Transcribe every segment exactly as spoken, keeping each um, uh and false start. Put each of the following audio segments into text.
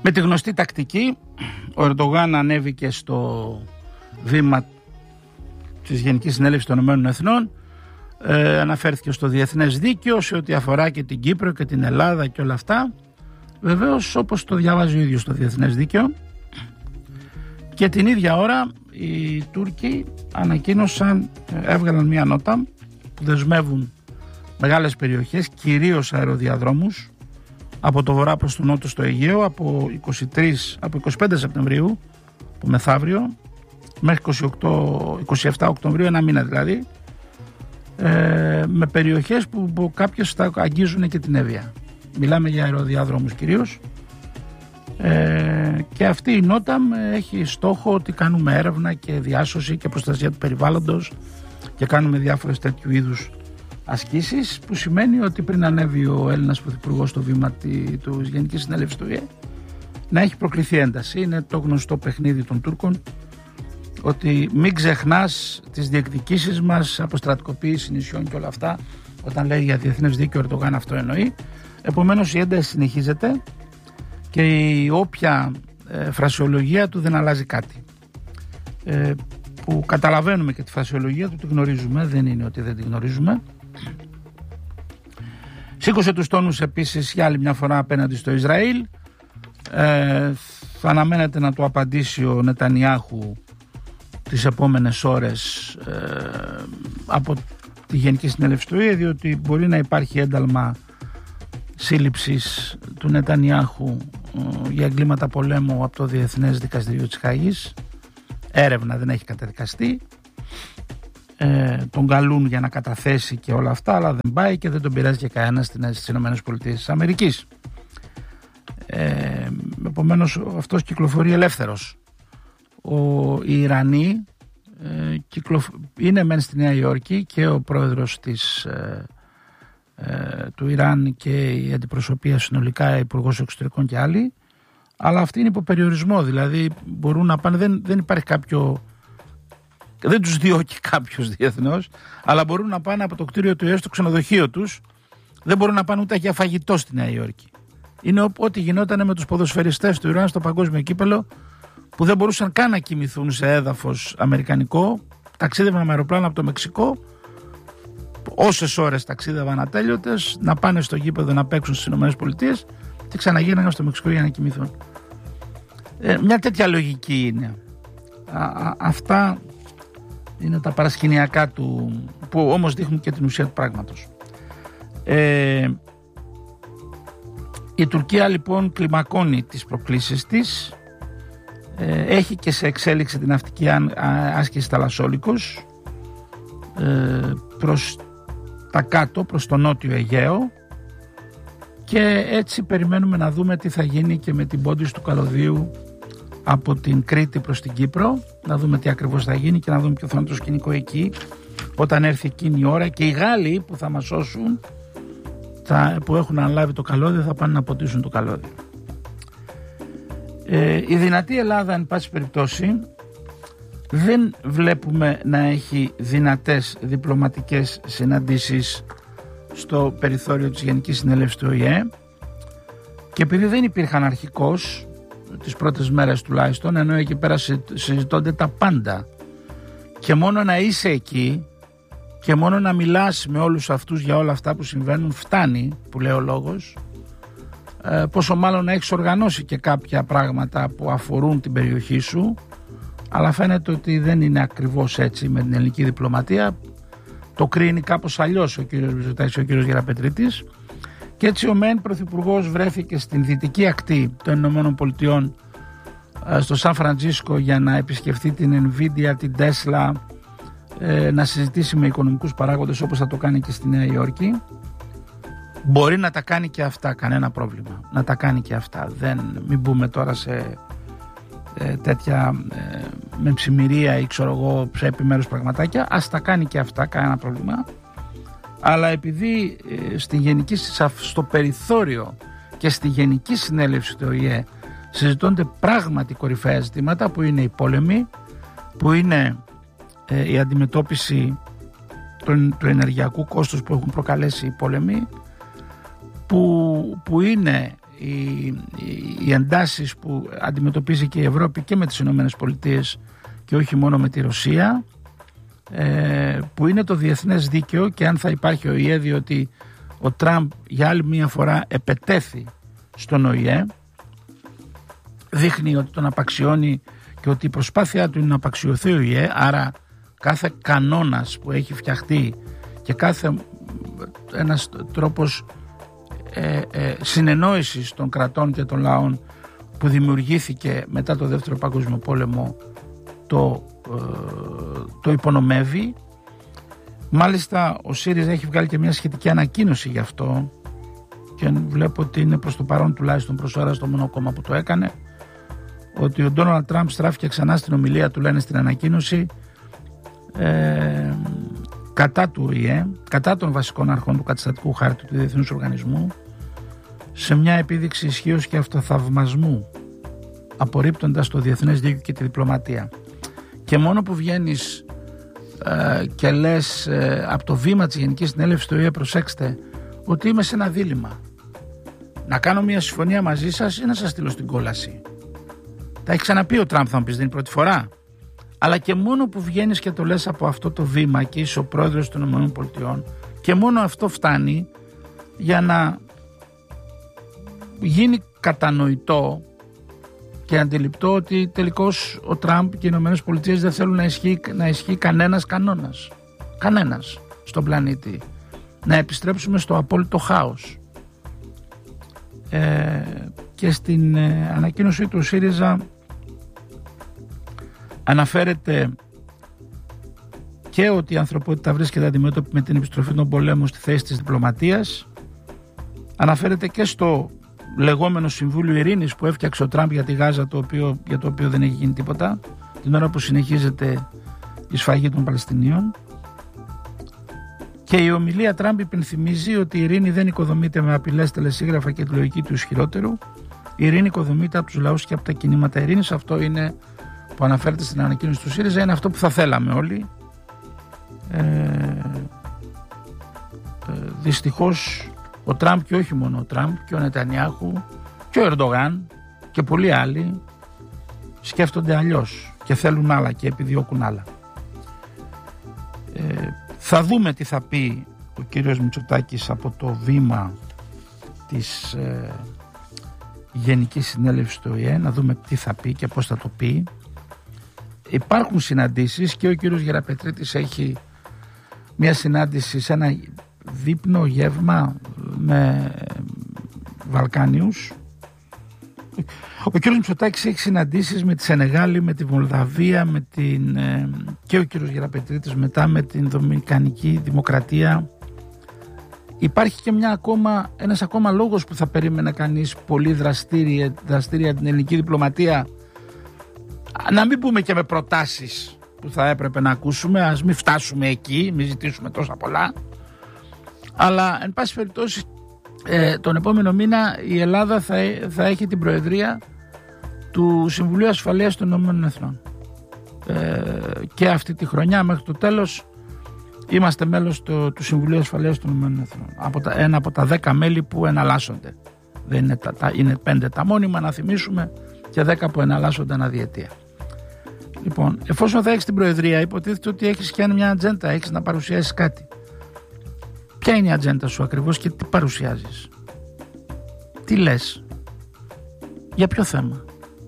Με τη γνωστή τακτική, ο Ερντογάν ανέβηκε στο βήμα της Γενικής Συνέλευσης των Ηνωμένων Εθνών, ε, αναφέρθηκε στο διεθνές δίκαιο σε ό,τι αφορά και την Κύπρο και την Ελλάδα και όλα αυτά. Βεβαίως, όπως το διαβάζει ο ίδιος το διεθνές δίκαιο, και την ίδια ώρα οι Τούρκοι ανακοίνωσαν, έβγαλαν μια νότα που δεσμεύουν μεγάλες περιοχές, κυρίως αεροδιαδρόμους, από το βορρά προς το νότο στο Αιγαίο, από, είκοσι τρεις, από είκοσι πέντε Σεπτεμβρίου, που μεθαύριο, μέχρι είκοσι οκτώ, είκοσι επτά Οκτωβρίου, ένα μήνα δηλαδή, ε, με περιοχές που, που κάποιες θα αγγίζουν και την Εύβοια. Μιλάμε για αεροδιάδρομους κυρίως. Ε, και αυτή η νότα έχει στόχο ότι κάνουμε έρευνα και διάσωση και προστασία του περιβάλλοντος και κάνουμε διάφορες τέτοιου είδους ασκήσεις, που σημαίνει ότι πριν ανέβει ο Έλληνας Πρωθυπουργός στο βήμα του Γενικής Συνέλευσης του ΟΗΕ να έχει προκληθεί ένταση. Είναι το γνωστό παιχνίδι των Τούρκων, ότι μην ξεχνάς τις διεκδικήσεις μας, αποστρατικοποίηση νησιών και όλα αυτά. Όταν λέει για διεθνές δίκαιο, ο Ερντογάν αυτό εννοεί. Επομένως η ένταση συνεχίζεται και η όποια ε, φρασιολογία του δεν αλλάζει κάτι. Ε, που καταλαβαίνουμε και τη φρασιολογία του, τη γνωρίζουμε, δεν είναι ότι δεν τη γνωρίζουμε. Σήκωσε τους τόνους επίσης για άλλη μια φορά απέναντι στο Ισραήλ. Ε, θα αναμένεται να του απαντήσει ο Νετανιάχου τις επόμενες ώρες ε, από τη Γενική Συνέλευση του ΟΗΕ, διότι μπορεί να υπάρχει ένταλμα σύλληψης του Νετανιάχου ε, για εγκλήματα πολέμου από το Διεθνές Δικαστήριο της Χάγης. Έρευνα, δεν έχει καταδικαστεί. Ε, τον καλούν για να καταθέσει και όλα αυτά, αλλά δεν πάει και δεν τον πειράζει και κανένα στις ΗΠΑ. Ε, επομένως αυτός κυκλοφορεί ελεύθερος. Ο, οι Ιρανοί ε, κυκλοφ... είναι μεν στη Νέα Υόρκη και ο πρόεδρος της, ε, ε, του Ιράν και η αντιπροσωπεία συνολικά, υπουργός εξωτερικών και άλλοι, αλλά αυτοί είναι υπό περιορισμό, δηλαδή μπορούν να πάνε, δεν, δεν υπάρχει κάποιο, δεν τους διώκει κάποιος διεθνώς, αλλά μπορούν να πάνε από το κτίριο του ΟΗΕ στο ξενοδοχείο τους, δεν μπορούν να πάνε ούτε για φαγητό στη Νέα Υόρκη. Είναι ό,τι γινόταν με τους ποδοσφαιριστές του Ιράν στο παγκόσμιο κύπελο, που δεν μπορούσαν καν να κοιμηθούν σε έδαφος αμερικανικό, ταξίδευαν με αεροπλάνο από το Μεξικό, όσες ώρες ταξίδευαν ατέλειωτες, να πάνε στο γήπεδο να παίξουν στις ΗΠΑ και ξαναγίναγαν στο Μεξικό για να κοιμηθούν. Ε, μια τέτοια λογική είναι. Α, α, αυτά είναι τα παρασκηνιακά του, που όμως δείχνουν και την ουσία του πράγματος. Ε, η Τουρκία λοιπόν κλιμακώνει τις προκλήσεις της. Ε, έχει και σε εξέλιξη την ναυτική άσκηση θαλασσόλικος ε, προς τα κάτω, προς το νότιο Αιγαίο, και έτσι περιμένουμε να δούμε τι θα γίνει και με την πόντιση του καλωδίου από την Κρήτη προς την Κύπρο, να δούμε τι ακριβώς θα γίνει και να δούμε ποιο θα είναι το σκηνικό εκεί όταν έρθει εκείνη η ώρα και οι Γάλλοι που θα μας σώσουν, θα, που έχουν αναλάβει το καλώδιο, θα πάνε να ποτίσουν το καλώδιο. Ε, η δυνατή Ελλάδα, εν πάση περιπτώσει, δεν βλέπουμε να έχει δυνατές διπλωματικές συναντήσεις στο περιθώριο της Γενικής Συνέλευσης του ΟΗΕ, και επειδή δεν υπήρχαν αρχικώς τις πρώτες μέρες τουλάχιστον, ενώ εκεί πέρα συζητώνται τα πάντα, και μόνο να είσαι εκεί και μόνο να μιλάς με όλους αυτούς για όλα αυτά που συμβαίνουν φτάνει, που λέει ο λόγος, ε, πόσο μάλλον να έχεις οργανώσει και κάποια πράγματα που αφορούν την περιοχή σου, αλλά φαίνεται ότι δεν είναι ακριβώς έτσι με την ελληνική διπλωματία. Το κρίνει κάπως αλλιώς ο κύριος Μητσοτάκης και ο κύριος Γεραπετρίτης, και έτσι ο μεν πρωθυπουργός βρέθηκε στην δυτική ακτή των Ηνωμένων Πολιτειών, στο Σαν Φραντζίσκο, για να επισκεφθεί την Nvidia, την Tesla, να συζητήσει με οικονομικούς παράγοντες, όπως θα το κάνει και στη Νέα Υόρκη. Μπορεί να τα κάνει και αυτά, κανένα πρόβλημα, να τα κάνει και αυτά, δεν, μην μπούμε τώρα σε ε, τέτοια ε, με ψημυρία ή ξέρω εγώ σε επιμέρους πραγματάκια. Ας τα κάνει και αυτά, κανένα πρόβλημα. Αλλά επειδή ε, στη γενική, στο περιθώριο και στη Γενική Συνέλευση του ΟΗΕ συζητώνται πράγματι κορυφαία ζητήματα, που είναι οι πόλεμοι, που είναι ε, η αντιμετώπιση του, του ενεργειακού κόστους που έχουν προκαλέσει οι πόλεμοι, που, που είναι οι, οι, οι εντάσεις που αντιμετωπίζει και η Ευρώπη και με τις Ηνωμένες Πολιτείες και όχι μόνο με τη Ρωσία, ε, που είναι το διεθνές δίκαιο, και αν θα υπάρχει ο ΙΕ, διότι ο Τραμπ για άλλη μία φορά επετέθη στον Ο Η Ε, δείχνει ότι τον απαξιώνει και ότι η προσπάθειά του είναι να απαξιωθεί ο Η Ε, άρα κάθε κανόνας που έχει φτιαχτεί και κάθε ένας τρόπος ε, ε, συνεννόησης των κρατών και των λαών που δημιουργήθηκε μετά το Δεύτερο Παγκόσμιο Πόλεμο το, ε, το υπονομεύει. Μάλιστα ο ΣΥΡΙΖΑ έχει βγάλει και μια σχετική ανακοίνωση γι' αυτό, και βλέπω ότι είναι προς το παρόν τουλάχιστον προς ώρα στο μόνο κόμμα που το έκανε, ότι ο Ντόναλντ Τραμπ στράφηκε ξανά στην ομιλία του, λένε στην ανακοίνωση, ε, κατά του Ο Η Ε, κατά των βασικών αρχών του καταστατικού χάρτη του Διεθνούς Οργανισμού, σε μια επίδειξη ισχύως και αυτοθαυμασμού, απορρίπτοντας το διεθνές δίκαιο και τη διπλωματία. Και μόνο που βγαίνεις ε, και λες ε, από το βήμα της Γενικής Συνέλευσης του Ο Η Ε, προσέξτε ότι είμαι σε ένα δίλημμα, να κάνω μια συμφωνία μαζί σας ή να σας στείλω στην κόλαση. Τα έχει ξαναπεί ο Τραμπ, θα μου πεις, δεν είναι πρώτη φορά. Αλλά και μόνο που βγαίνεις και το λες από αυτό το βήμα και είσαι ο πρόεδρος των ΗΠΑ, και μόνο αυτό φτάνει για να γίνει κατανοητό και αντιληπτό ότι τελικώς ο Τραμπ και οι ΗΠΑ δεν θέλουν να ισχύει, να ισχύει κανένας κανόνας. Κανένας στον πλανήτη. Να επιστρέψουμε στο απόλυτο χάος. Ε, και στην ε, ανακοίνωση του ΣΥΡΙΖΑ αναφέρεται και ότι η ανθρωπότητα βρίσκεται αντιμέτωπη με την επιστροφή των πολέμων στη θέση της διπλωματίας. Αναφέρεται και στο λεγόμενο Συμβούλιο Ειρήνης που έφτιαξε ο Τραμπ για τη Γάζα, το οποίο, για το οποίο δεν έχει γίνει τίποτα, την ώρα που συνεχίζεται η σφαγή των Παλαιστινίων. Και η ομιλία Τραμπ υπενθυμίζει ότι η ειρήνη δεν οικοδομείται με απειλές, τελεσίγραφα και τη λογική του ισχυρότερου. Η ειρήνη οικοδομείται από τους λαούς και από τα κινήματα ειρήνης. Αυτό είναι που αναφέρεται στην ανακοίνωση του ΣΥΡΙΖΑ, είναι αυτό που θα θέλαμε όλοι. Ε, ε, δυστυχώς ο Τραμπ, και όχι μόνο ο Τραμπ, και ο Νετανιάχου και ο Ερντογάν και πολλοί άλλοι σκέφτονται αλλιώς και θέλουν άλλα και επιδιώκουν άλλα. Ε, θα δούμε τι θα πει ο κύριος Μητσοτάκης από το βήμα της ε, Γενικής Συνέλευσης του Ο Η Ε, να δούμε τι θα πει και πώς θα το πει. Υπάρχουν συναντήσεις και ο κύριος Γεραπετρίτης έχει μια συνάντηση σε ένα δείπνο γεύμα με Βαλκάνιους. Ο κύριος Μητσοτάκης έχει συναντήσεις με τη Σενεγάλη, με τη Μολδαβία, με την, και ο κύριος Γεραπετρίτης μετά με την Δομινικανική Δημοκρατία. Υπάρχει και μια ακόμα, ένας ακόμα λόγος που θα περίμενε κανείς πολύ δραστήρια, δραστήρια την ελληνική διπλωματία, να μην πούμε και με προτάσεις που θα έπρεπε να ακούσουμε, ας μην φτάσουμε εκεί, μην ζητήσουμε τόσα πολλά, αλλά εν πάση περιπτώσει ε, τον επόμενο μήνα η Ελλάδα θα, θα έχει την προεδρία του Συμβουλίου Ασφαλείας των Ηνωμένων Εθνών, ε, και αυτή τη χρονιά μέχρι το τέλος είμαστε μέλος του, του Συμβουλίου Ασφαλείας των Ηνωμένων Εθνών, από τα, ένα από τα δέκα μέλη που εναλλάσσονται. Δεν είναι, τα, τα, είναι πέντε τα μόνιμα, να θυμίσουμε, και δέκα που εναλλάσσονται αναδιετία. Λοιπόν, εφόσον θα έχεις την προεδρία, υποτίθεται ότι έχεις και μια ατζέντα, έχεις να παρουσιάσεις κάτι. Ποια είναι η ατζέντα σου ακριβώς και τι παρουσιάζεις? Τι λες? Για ποιο θέμα?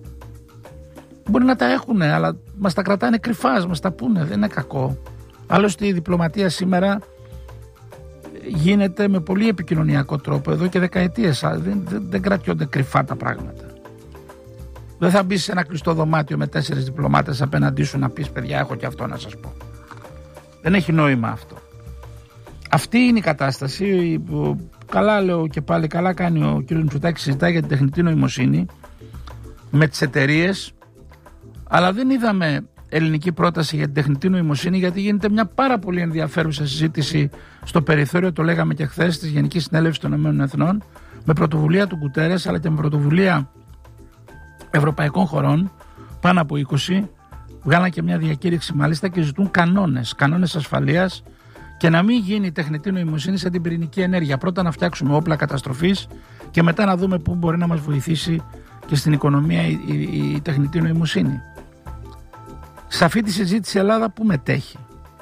Μπορεί να τα έχουν, αλλά μας τα κρατάνε κρυφά, μας τα πούνε, δεν είναι κακό. Άλλωστε η διπλωματία σήμερα γίνεται με πολύ επικοινωνιακό τρόπο εδώ και δεκαετίες. Δεν, δεν, δεν κρατιόνται κρυφά τα πράγματα. Δεν θα μπεις σε ένα κλειστό δωμάτιο με τέσσερις διπλωμάτες απέναντί σου να πεις παιδιά έχω και αυτό να σας πω. Δεν έχει νόημα αυτό. Αυτή είναι η κατάσταση που, καλά λέω και πάλι, καλά κάνει ο κ. Μητσοτάκης, συζητάει για την τεχνητή νοημοσύνη με τις εταιρείες, αλλά δεν είδαμε ελληνική πρόταση για την τεχνητή νοημοσύνη, γιατί γίνεται μια πάρα πολύ ενδιαφέρουσα συζήτηση στο περιθώριο, το λέγαμε και χθες, της Γενικής Συνέλευσης των Ηνωμένων Εθνών, με πρωτοβουλία του Γκουτέρες αλλά και με πρωτοβουλία ευρωπαϊκών χωρών, πάνω από είκοσι, βγάλαν και μια διακήρυξη μάλιστα και ζητούν κανόνες, κανόνες ασφαλείας και να μην γίνει η τεχνητή νοημοσύνη σαν την πυρηνική ενέργεια. Πρώτα να φτιάξουμε όπλα καταστροφής και μετά να δούμε πού μπορεί να μας βοηθήσει και στην οικονομία η, η, η τεχνητή νοημοσύνη. Σε αυτή τη συζήτηση η Ελλάδα που μετέχει?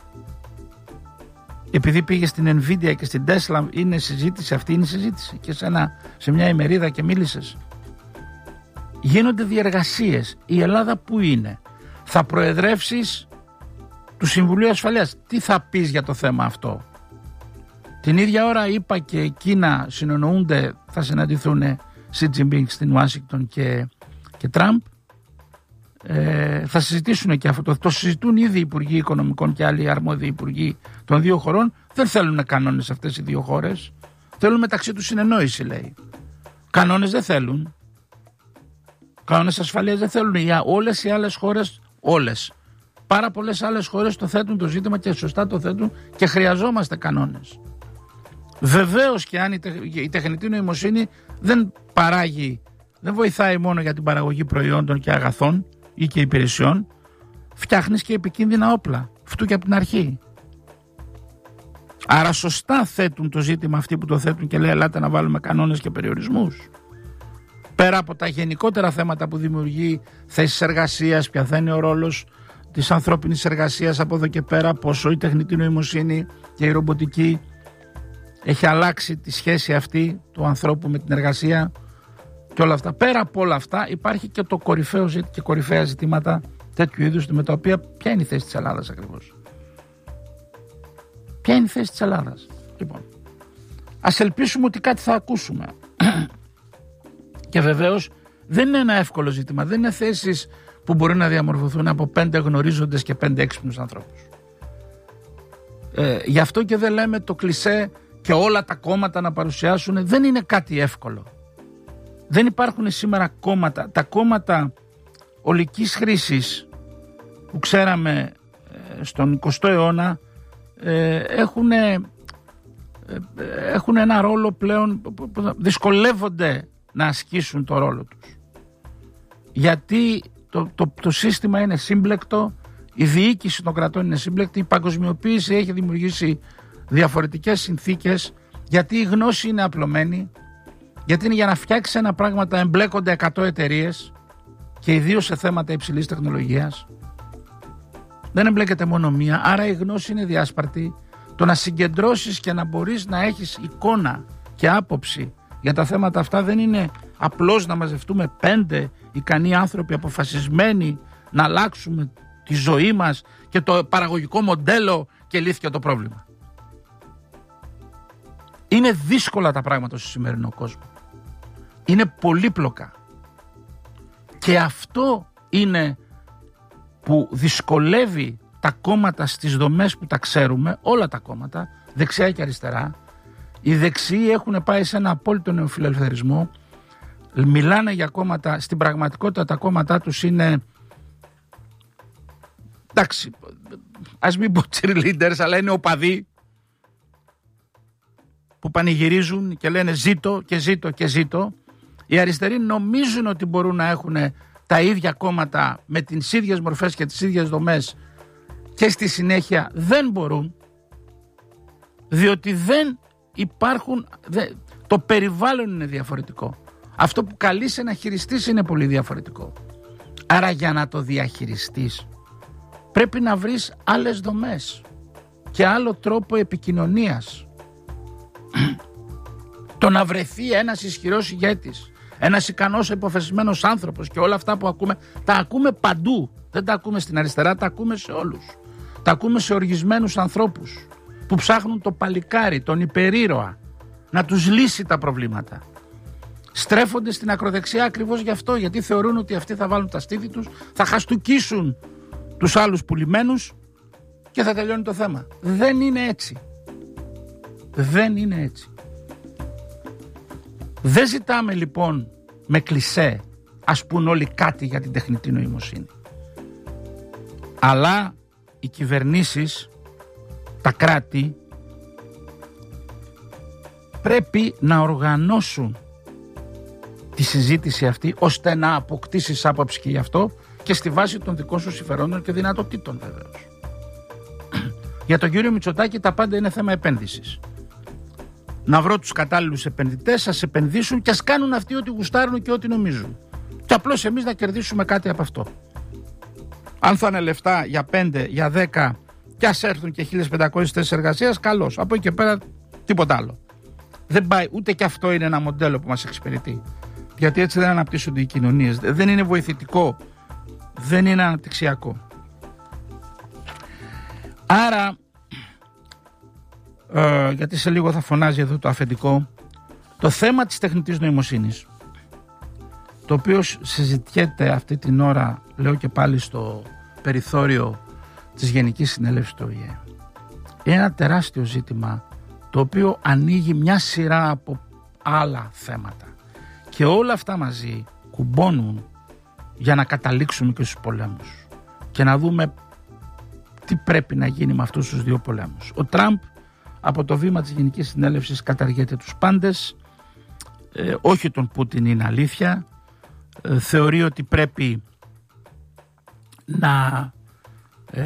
Επειδή πήγε στην Nvidia και στην Tesla, είναι συζήτηση, αυτή είναι η συζήτηση, και σε, ένα, σε μια ημερίδα και μίλησες. Γίνονται διεργασίες. Η Ελλάδα που είναι? Θα προεδρεύσεις του Συμβουλίου Ασφαλείας. Τι θα πεις για το θέμα αυτό? Την ίδια ώρα είπα και Κίνα συνονοούνται, θα συναντηθούν Σι Τζινπίνγκ στην Ουάσιγκτον και, και Τραμπ. Ε, θα συζητήσουν και αυτό. Το, το συζητούν ήδη οι Υπουργοί Οικονομικών και άλλοι αρμόδιοι Υπουργοί των δύο χωρών. Δεν θέλουν κανόνες αυτές οι δύο χώρες. Θέλουν μεταξύ τους συνεννόηση, λέει. Κανόνες δεν θέλουν. Κανόνες ασφαλείας δεν θέλουν. Για όλες οι άλλες χώρες, όλες. Πάρα πολλές άλλες χώρες το θέτουν το ζήτημα και σωστά το θέτουν και χρειαζόμαστε κανόνες. Βεβαίως και αν η, τεχ, η τεχνητή νοημοσύνη δεν παράγει, δεν βοηθάει μόνο για την παραγωγή προϊόντων και αγαθών ή και υπηρεσιών, φτιάχνεις και επικίνδυνα όπλα. Αυτού και από την αρχή. Άρα σωστά θέτουν το ζήτημα αυτοί που το θέτουν και λέει ελάτε να βάλουμε κανόνες και περιορισμούς. Πέρα από τα γενικότερα θέματα που δημιουργεί, θέσεις εργασίας, ποια θα είναι ο ρόλος της ανθρώπινης εργασίας από εδώ και πέρα, πόσο η τεχνητή νοημοσύνη και η ρομποτική έχει αλλάξει τη σχέση αυτή του ανθρώπου με την εργασία και όλα αυτά. Πέρα από όλα αυτά υπάρχει και το κορυφαίο και κορυφαία ζητήματα τέτοιου είδους, με τα οποία ποια είναι η θέση της Ελλάδας ακριβώς? Ποια είναι η θέση της Ελλάδας? Λοιπόν, ας ελπίσουμε ότι κάτι θα ακούσουμε. Και βεβαίως δεν είναι ένα εύκολο ζήτημα. Δεν είναι θέσεις που μπορεί να διαμορφωθούν από πέντε γνωρίζοντες και πέντε έξυπνους ανθρώπους. Ε, γι' αυτό και δεν λέμε το κλισέ και όλα τα κόμματα να παρουσιάσουν. Δεν είναι κάτι εύκολο. Δεν υπάρχουν σήμερα κόμματα. Τα κόμματα ολικής χρήσης που ξέραμε ε, στον εικοστό αιώνα ε, έχουν, ε, έχουν ένα ρόλο πλέον που δυσκολεύονται να ασκήσουν το ρόλο τους. Γιατί το, το, το σύστημα είναι σύμπλεκτο, η διοίκηση των κρατών είναι σύμπλεκτη, η παγκοσμιοποίηση έχει δημιουργήσει διαφορετικές συνθήκες, γιατί η γνώση είναι απλωμένη, γιατί είναι για να φτιάξει ένα πράγμα εμπλέκονται εκατό εταιρείες και ιδίως σε θέματα υψηλής τεχνολογίας. Δεν εμπλέκεται μόνο μία, άρα η γνώση είναι διάσπαρτη. Το να συγκεντρώσεις και να μπορείς να έχεις εικόνα και άποψη για τα θέματα αυτά δεν είναι απλώς να μαζευτούμε πέντε ικανοί άνθρωποι αποφασισμένοι να αλλάξουμε τη ζωή μας και το παραγωγικό μοντέλο και λύθηκε το πρόβλημα. Είναι δύσκολα τα πράγματα στο σημερινό κόσμο. Είναι πολύπλοκα. Και αυτό είναι που δυσκολεύει τα κόμματα στις δομές που τα ξέρουμε, όλα τα κόμματα, δεξιά και αριστερά. Οι δεξιοί έχουν πάει σε ένα απόλυτο νεοφιλελευθερισμό. Μιλάνε για κόμματα, στην πραγματικότητα τα κόμματά τους είναι, εντάξει, ας μην πω cheerleaders, αλλά είναι οπαδοί που πανηγυρίζουν και λένε ζήτω και ζήτω και ζήτω. Οι αριστεροί νομίζουν ότι μπορούν να έχουν τα ίδια κόμματα με τις ίδιες μορφές και τις ίδιες δομές και στη συνέχεια δεν μπορούν, διότι δεν υπάρχουν, δεν, το περιβάλλον είναι διαφορετικό. Αυτό που καλείσαι να χειριστείς είναι πολύ διαφορετικό. Άρα για να το διαχειριστείς πρέπει να βρεις άλλες δομές και άλλο τρόπο επικοινωνίας. Το να βρεθεί ένας ισχυρός ηγέτης, ένας ικανός υποφασισμένος άνθρωπος και όλα αυτά που ακούμε, τα ακούμε παντού. Δεν τα ακούμε στην αριστερά, τα ακούμε σε όλους. Τα ακούμε σε οργισμένους ανθρώπους που ψάχνουν το παλικάρι, τον υπερήρωα, να τους λύσει τα προβλήματα. Στρέφονται στην ακροδεξιά ακριβώς γι' αυτό, γιατί θεωρούν ότι αυτοί θα βάλουν τα στήθη τους, θα χαστούκίσουν τους άλλους πουλημένους και θα τελειώνει το θέμα. Δεν είναι έτσι. Δεν είναι έτσι. Δεν ζητάμε λοιπόν με κλισέ ας πούν όλοι κάτι για την τεχνητή νοημοσύνη. Αλλά οι κυβερνήσεις, τα κράτη πρέπει να οργανώσουν τη συζήτηση αυτή ώστε να αποκτήσεις άποψη και γι' αυτό και στη βάση των δικών σου συμφερόντων και δυνατοτήτων βεβαίως. Για τον κύριο Μητσοτάκη τα πάντα είναι θέμα επένδυσης. Να βρω τους κατάλληλους επενδυτές, ας επενδύσουν και ας κάνουν αυτοί ό,τι γουστάρουν και ό,τι νομίζουν. Και απλώς εμείς να κερδίσουμε κάτι από αυτό. Αν θα είναι λεφτά για πέντε, για δέκα και ας έρθουν και χίλιες πεντακόσιες θέσεις εργασίας, καλώς. Από εκεί και πέρα τίποτα άλλο. Δεν πάει, ούτε και αυτό είναι ένα μοντέλο που μας εξυπηρετεί. Γιατί έτσι δεν αναπτύσσονται οι κοινωνίες. Δεν είναι βοηθητικό. Δεν είναι αναπτυξιακό. Άρα, ε, γιατί σε λίγο θα φωνάζει εδώ το αφεντικό, το θέμα της τεχνητής νοημοσύνης, το οποίο συζητιέται αυτή την ώρα, λέω και πάλι, στο περιθώριο της Γενικής Συνέλευσης του Ο Η Ε, είναι ένα τεράστιο ζήτημα, το οποίο ανοίγει μια σειρά από άλλα θέματα. Και όλα αυτά μαζί κουμπώνουν για να καταλήξουμε και στους πολέμους και να δούμε τι πρέπει να γίνει με αυτούς τους δύο πολέμους. Ο Τραμπ από το βήμα της Γενικής Συνέλευσης καταργείται τους πάντες, ε, όχι τον Πούτιν είναι αλήθεια, ε, θεωρεί ότι πρέπει να ε,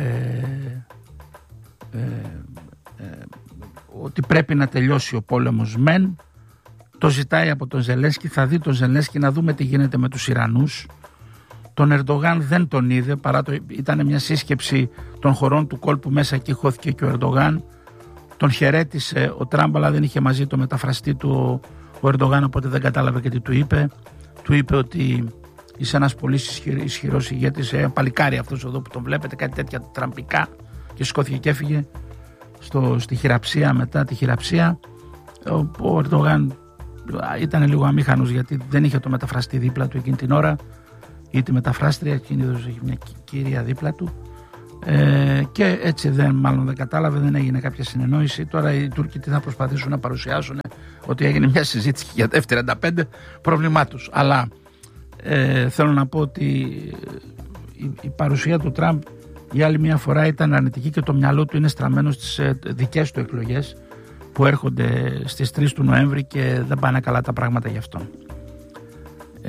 ε, ε, ότι πρέπει να τελειώσει ο πόλεμος μεν, το ζητάει από τον Ζελένσκι, θα δει τον Ζελένσκι, να δούμε τι γίνεται με τους Ιρανούς. Τον Ερντογάν δεν τον είδε, παρά το ήταν μια σύσκεψη των χωρών του κόλπου, μέσα εκεί χώθηκε και ο Ερντογάν. Τον χαιρέτησε ο Τραμπ, αλλά δεν είχε μαζί το μεταφραστή του ο Ερντογάν, οπότε δεν κατάλαβε και τι του είπε. Του είπε ότι είσαι ένας πολύ ισχυρός ηγέτης, ε, παλικάρι αυτός εδώ που τον βλέπετε, κάτι τέτοια τραμπικά, και σηκώθηκε και έφυγε στο, στη χειραψία. Μετά τη χειραψία ο, ο Ερντογάν ήταν λίγο αμήχανος, γιατί δεν είχε το μεταφραστή δίπλα του εκείνη την ώρα, ή τη μεταφράστρια, εκείνη είχε μια κυρία δίπλα του, ε, και έτσι δεν, μάλλον δεν κατάλαβε, δεν έγινε κάποια συνεννόηση. Τώρα οι Τούρκοι τι θα προσπαθήσουν να παρουσιάσουν, ότι έγινε μια συζήτηση για εφ τριάντα πέντε, πρόβλημά τους. Αλλά ε, θέλω να πω ότι η, η παρουσία του Τραμπ για άλλη μια φορά ήταν αρνητική και το μυαλό του είναι στραμμένο στις ε, δικές του εκλογές που έρχονται στις τρεις του Νοέμβρη και δεν πάνε καλά τα πράγματα γι' αυτό. Ε,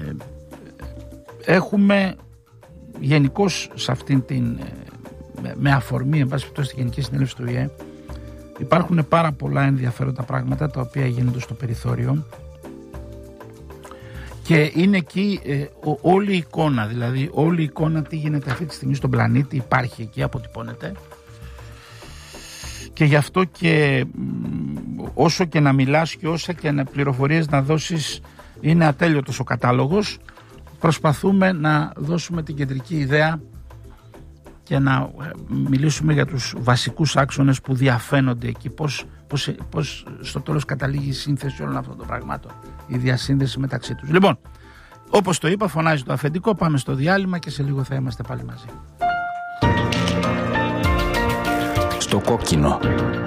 έχουμε γενικώς σε αυτήν την, με, με αφορμή, εν πάση περιπτώσει, στη Γενική Συνέλευση του Ο Η Ε, υπάρχουν πάρα πολλά ενδιαφέροντα πράγματα τα οποία γίνονται στο περιθώριο και είναι εκεί ε, ο, όλη η εικόνα, δηλαδή όλη η εικόνα τι γίνεται αυτή τη στιγμή στον πλανήτη υπάρχει εκεί, αποτυπώνεται. Και γι' αυτό και όσο και να μιλάς και όσα και να πληροφορίες να δώσεις, είναι ατέλειωτος ο κατάλογος. Προσπαθούμε να δώσουμε την κεντρική ιδέα και να μιλήσουμε για τους βασικούς άξονες που διαφαίνονται εκεί, πώς, πώς, πώς στο τέλος καταλήγει η σύνθεση όλων αυτών των πραγμάτων, η διασύνδεση μεταξύ τους. Λοιπόν, όπως το είπα, φωνάζει το αφεντικό, πάμε στο διάλειμμα και σε λίγο θα είμαστε πάλι μαζί. Στο κόκκινο.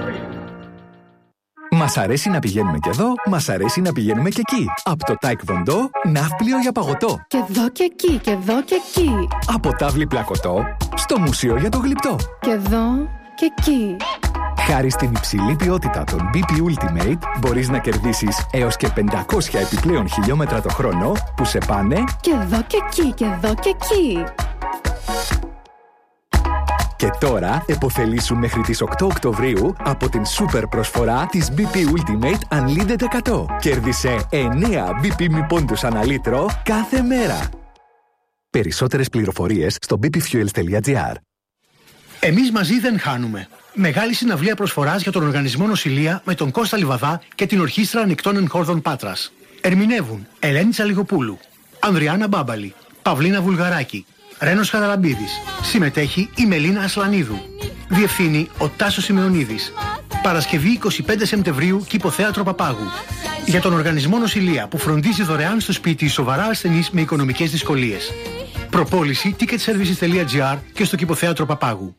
Μας αρέσει να πηγαίνουμε και εδώ, μας αρέσει να πηγαίνουμε και εκεί. Από το Taekwondo, ναύπλιο για παγωτό. Και εδώ και εκεί, και εδώ και εκεί. Από τάβλη πλακωτό, στο μουσείο για το γλυπτό. Και εδώ και εκεί. Χάρη στην υψηλή ποιότητα των μπι πι Ultimate, μπορείς να κερδίσεις έως και πεντακόσια επιπλέον χιλιόμετρα το χρόνο που σε πάνε και εδώ και εκεί, και εδώ και εκεί. Και τώρα επωφελήσου μέχρι τις οκτώ Οκτωβρίου από την σούπερ προσφορά της μπι πι Ultimate Unlimited εκατό. Κέρδισε εννέα μπι πι μη πόντους ανά λίτρο κάθε μέρα. Περισσότερες πληροφορίες στο μπι πι fuels τελεία τζι άρ. Εμείς μαζί δεν χάνουμε. Μεγάλη συναυλία προσφοράς για τον Οργανισμό Νοσηλεία με τον Κώστα Λιβαδά και την Ορχήστρα Ανοιχτών Εγχόρδων Πάτρας. Ερμηνεύουν Ελένη Τσαλιγοπούλου, Ανδριάννα Μπάμπαλη, Παυλίνα Βουλγαράκη, Ρένος Χαραλαμπίδης. Συμμετέχει η Μελίνα Ασλανίδου. Διευθύνει ο Τάσος Σημεωνίδης. Παρασκευή εικοστή πέμπτη Σεπτεμβρίου, Κηποθέατρο Παπάγου. Για τον Οργανισμό Νοσηλεία που φροντίζει δωρεάν στο σπίτι σοβαρά ασθενείς με οικονομικές δυσκολίες. Προπόληση ticket services τελεία τζι άρ και στο Κηποθέατρο Παπάγου.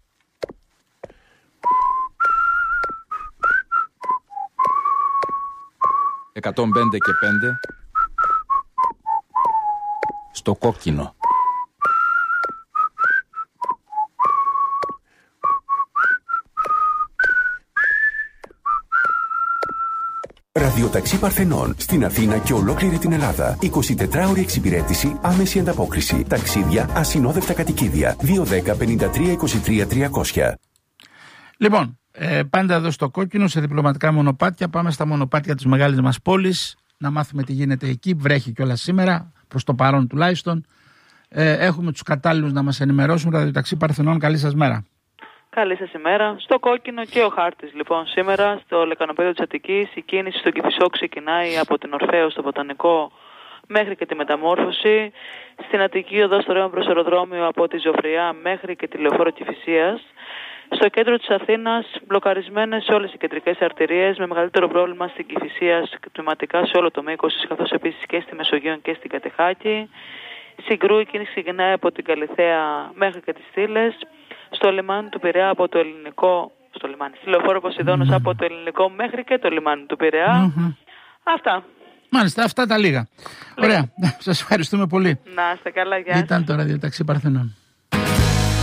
εκατόν πέντε και πέντε στο κόκκινο. Ραδιοταξί Παρθενών στην Αθήνα και ολόκληρη την Ελλάδα. εικοσιτετράωρη εξυπηρέτηση, άμεση ανταπόκριση. Ταξίδια, ασυνόδευτα κατοικίδια. δύο ένα μηδέν πέντε τρία είκοσι τρία τριακόσια. Λοιπόν, ε, πάντα εδώ στο Κόκκινο, σε διπλωματικά μονοπάτια, πάμε στα μονοπάτια της μεγάλης μας πόλης, να μάθουμε τι γίνεται εκεί. Βρέχει κιόλας σήμερα, προς το παρόν τουλάχιστον. Ε, έχουμε τους κατάλληλους να μας ενημερώσουν. Ραδιοταξί Παρθενών, καλή σας μέρα. Καλή σας ημέρα. Στο Κόκκινο και ο χάρτης λοιπόν σήμερα, στο λεκανοπέδιο της Αττικής, η κίνηση στον Κηφισό ξεκινάει από την Ορφαίο στο Βοτανικό μέχρι και τη Μεταμόρφωση. Στην Αττική οδό στο ρέμα προς αεροδρόμιο από τη Ζωφριά μέχρι και τη Λεωφόρο Κηφισίας. Στο κέντρο της Αθήνας, μπλοκαρισμένες σε όλες οι κεντρικές αρτηρίες, με μεγαλύτερο πρόβλημα στην Κηφισία τμηματικά σε όλο το μήκος της, καθώς επίσης και στη Μεσογείο και στην Κατεχάκη. Συγκρού η κίνηση ξεκινάει από την Καλιθέα μέχρι και τις Στήλες. Στο λιμάνι του Πειραιά από το ελληνικό, στο λιμάνι, στη Λεωφόρο Ποσειδώνος mm-hmm. από το ελληνικό μέχρι και το λιμάνι του Πειραιά. Mm-hmm. Αυτά. Μάλιστα, αυτά τα λίγα. Ωραία. Σας ευχαριστούμε πολύ. Να είστε καλά, γεια σας. Ήταν το Ραδιοταξί Παρθενών.